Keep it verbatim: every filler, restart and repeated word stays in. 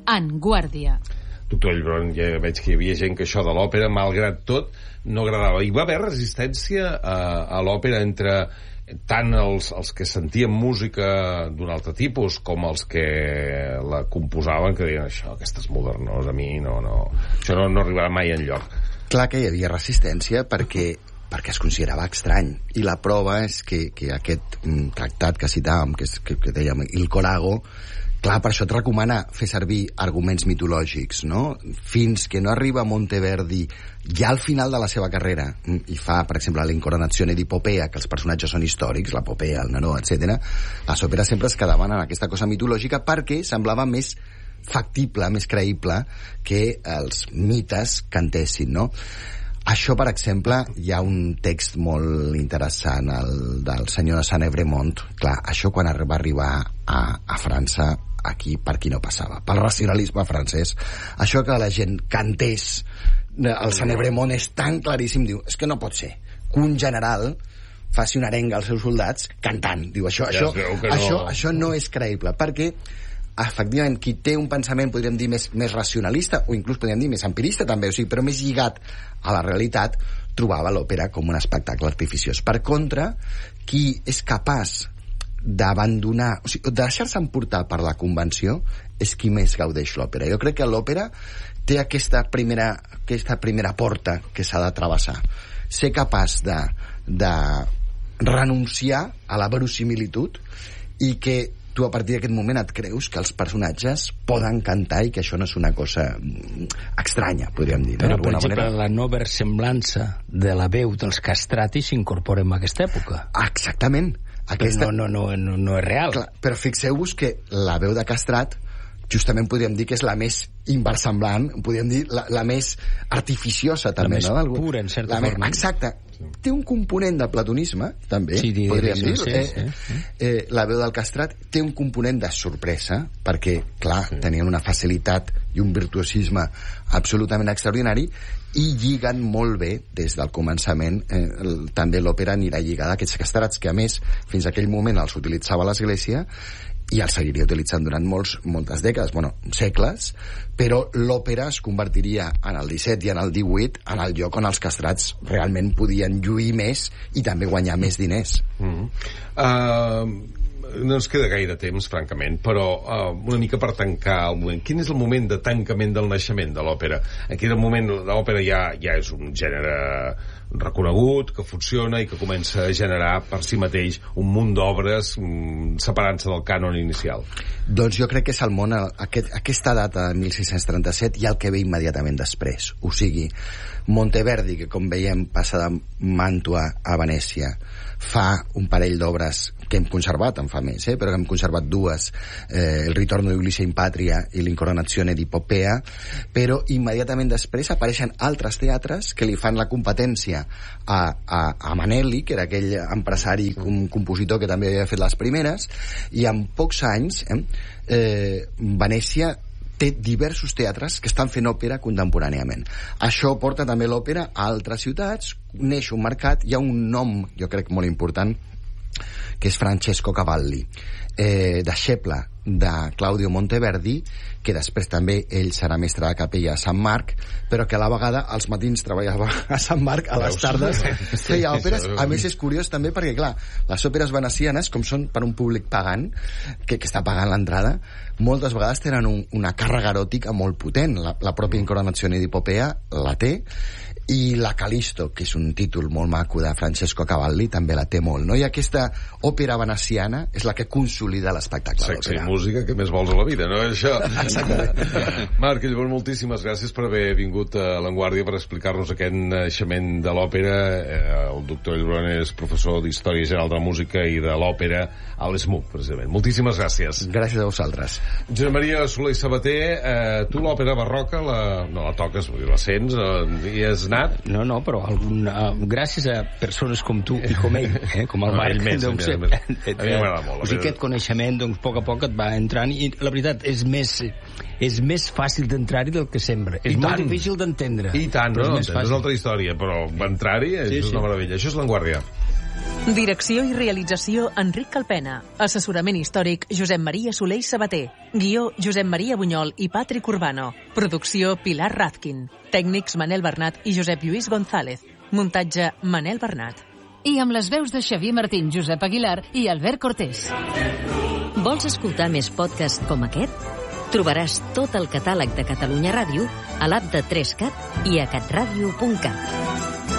En Guàrdia. Doctor Allbron, ja veig que hi havia gent que això de l'òpera, malgrat tot, no agradava. Hi va haver resistència a, a l'òpera entre tant els, els que sentien música d'un altre tipus com els que la composaven, que deien això, aquestes modernors, a mi no, no, això no, no arribarà mai enlloc. Clar que hi havia resistència perquè perquè es considerava estrany, i la prova és que, que aquest mm, tractat que citàvem, que, és, que, que dèiem Il Corago, clar, per això et recomana fer servir arguments mitològics, no? Fins que no arriba Monteverdi ja al final de la seva carrera i fa, per exemple, l'Incoronazione di Popea, que els personatges són històrics, la Popea, el Neró, etcètera. Les òperes sempre es quedaven en aquesta cosa mitològica perquè semblava més factible, més creïble que els mites cantessin, no? Això, per exemple, hi ha un text molt interessant, el del senyor de Saint-Evremont. Clar, això quan va arribar a, a França, aquí per qui no passava, pel racionalisme francès, això que la gent cantés el Saint-Evremont és tan claríssim, diu, és que no pot ser que un general faci una arenga als seus soldats cantant, diu, això, ja això, no. això, això no és creïble, perquè efectivament, qui té un pensament, podríem dir, més, més racionalista, o inclús podríem dir més empirista també, o sigui, però més lligat a la realitat, trobava l'òpera com un espectacle artificiós. Per contra, qui és capaç d'abandonar, o sigui, de deixar-se emportar per la convenció, és qui més gaudeix l'òpera. Jo crec que l'òpera té aquesta primera, aquesta primera porta que s'ha de travessar. Ser capaç de, de renunciar a la verosimilitud i que tu a partir d'aquest moment et creus que els personatges poden cantar i que això no és una cosa estranya, podríem dir. Però, per exemple, manera. La no versemblança de la veu dels castrati s'incorpora en aquesta època. Exactament. Aquesta... No, no, no, no, no és real. Clar, però fixeu-vos que la veu de castrat justament podríem dir que és la més inversemblant, podríem dir la, la més artificiosa també, la no? més pura, en certa la forma. Més, exacte. Té un component de platonisme, també, sí, podríem dir. Sí, eh, sí, sí. Eh, la veu del castrat té un component de sorpresa, perquè, clar, sí. tenien una facilitat i un virtuosisme absolutament extraordinari, i lliguen molt bé des del començament. Eh, el, també l'òpera anirà lligada a aquests castrats, que a més, fins a aquell moment els utilitzava l'Església, i el seguiria utilitzant durant molts, moltes dècades, bueno, segles, però l'òpera es convertiria en el disset i en el divuit en el lloc on els castrats realment podien lluir més i també guanyar més diners. Mm-hmm. Uh... No ens queda gaire temps, francament, però uh, una mica per tancar el moment. Quin és el moment de tancament del naixement de l'òpera? En quin moment l'òpera ja, ja és un gènere reconegut, que funciona i que comença a generar per si mateix un munt d'obres um, separant-se del cànon inicial? Doncs jo crec que és el món, aquest, aquesta data de mil sis-cents trenta-set i el que ve immediatament després. O sigui, Monteverdi, que com veiem passa de Màntua a Venècia, fa un parell d'obres que hem conservat, en fa més, eh? però que hem conservat dues, eh, El ritorno di Ulisse in Patria i l'Incoronazione di Popea, però immediatament després apareixen altres teatres que li fan la competència a, a, a Manelli, que era aquell empresari, un compositor que també havia fet les primeres, i en pocs anys eh, eh, Venècia té diversos teatres que estan fent òpera contemporàniament. Això porta també l'òpera a altres ciutats, neix un mercat, hi ha un nom, jo crec, molt important, que és Francesco Cavalli, eh, deixeble de Claudio Monteverdi, que després també ell serà mestre de capella a Sant Marc, però que a la vegada als matins treballava a Sant Marc, a les tardes feia òperes. A més és curiós també perquè, clar, les òperes venecianes, com són per un públic pagant, que, que està pagant l'entrada, moltes vegades tenen un, una càrrega eròtica molt potent. La, la pròpia Incoronazione di Popea la té, i la Calisto, que és un títol molt maco de Francesco Cavalli, també la té molt, no? I aquesta òpera veneciana és la que consolida l'espectacle d'òpera. Sexe i música, què més vols a la vida, no? Això. Marc Allbron, moltíssimes gràcies per haver vingut a L'Enguàrdia per explicar-nos aquest naixement de l'òpera. El doctor Allbron és professor d'Història General de la Música i de l'Òpera a l'E S M U, precisament. Moltíssimes gràcies. Gràcies a vosaltres. Josep Maria Soler i Sabater, eh, tu l'òpera barroca la, no la toques, la sents, eh, i has anat? No, no, però algun, uh, gràcies a persones com tu i com ell, eh, com el no, Marc, més, doncs, més, més. A mi m'agrada molt. O sigui, aquest coneixement, doncs, a poc a poc et va entrant, i la veritat, és més, és més fàcil d'entrar-hi del que sembla. És molt difícil d'entendre. I tant, no, és, és una altra història, però entrar-hi és sí, una meravella. Sí. Això és L'Enguàrdia. Direcció i realització Enric Calpena. Assessorament històric Josep Maria Soler i Sabater. Guió Josep Maria Bunyol i Patrick Urbano. Producció Pilar Razkin. Tècnics Manel Bernat i Josep Lluís González. Muntatge Manel Bernat. I amb les veus de Xavier Martín, Josep Aguilar i Albert Cortés. Vols escoltar més podcasts com aquest? Trobaràs tot el catàleg de Catalunya Ràdio a l'app de tres cat i a catradio punt cat.